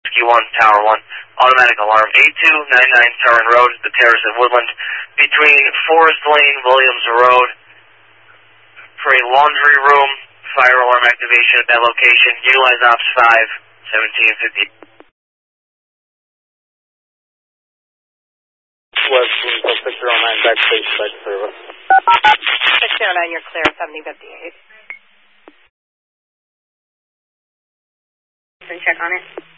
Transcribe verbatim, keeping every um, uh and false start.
one, Tower one, automatic alarm, eight two nine nine Tarrant Road, the Terrace at Woodland, between Forest Lane, Williams Road, for a laundry room, fire alarm activation at that location, utilize ops five, seventeen fifty. West six zero nine, back station, back service. six zero nine, you're clear, seventy fifty-eight. Check on it.